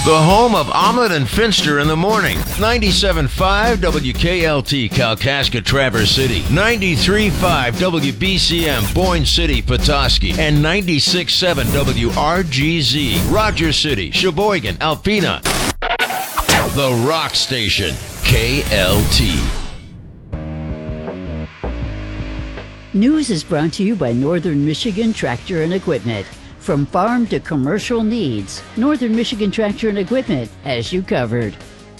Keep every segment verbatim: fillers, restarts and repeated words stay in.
The home of Omelet and Finster in the morning. ninety-seven point five W K L T Kalkaska Traverse City. ninety-three point five W B C M Boyne City Petoskey. And ninety-six point seven W R G Z Rogers City, Sheboygan, Alpena. The Rock Station. K L T. News is brought to you by Northern Michigan Tractor and Equipment. From farm to commercial needs, Northern Michigan Tractor and Equipment has you covered.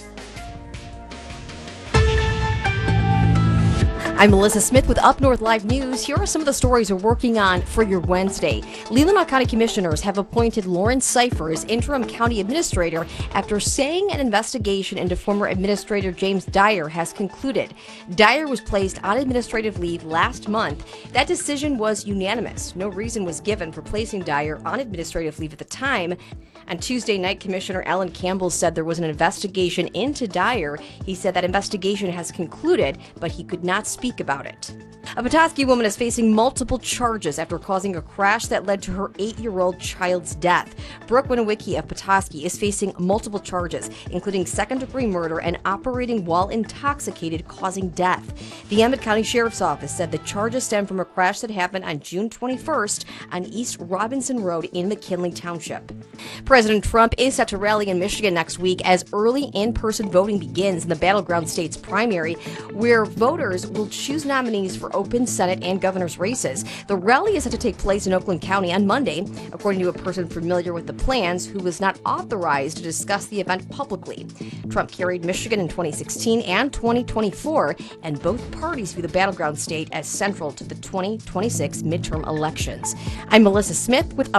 I'm Melissa Smith with Up North Live News. Here are some of the stories we're working on for your Wednesday. Leelanau County Commissioners have appointed Lauren Cipher as interim county administrator after saying an investigation into former administrator James Dyer has concluded. Dyer was placed on administrative leave last month. That decision was unanimous. No reason was given for placing Dyer on administrative leave at the time. On Tuesday night, Commissioner Alan Campbell said there was an investigation into Dyer. He said that investigation has concluded, but he could not speak about it. A Petoskey woman is facing multiple charges after causing a crash that led to her eight-year-old child's death. Brooke Winowicki of Petoskey is facing multiple charges, including second-degree murder and operating while intoxicated, causing death. The Emmett County Sheriff's Office said the charges stem from a crash that happened on June twenty-first on East Robinson Road in McKinley Township. President Trump is set to rally in Michigan next week as early in-person voting begins in the Battleground States primary, where voters will choose nominees for open Senate and governor's races. The rally is set to take place in Oakland County on Monday, according to a person familiar with the plans who was not authorized to discuss the event publicly. Trump carried Michigan in twenty sixteen and twenty twenty-four, and both parties view the Battleground State as central to the twenty twenty-six midterm elections. I'm Melissa Smith with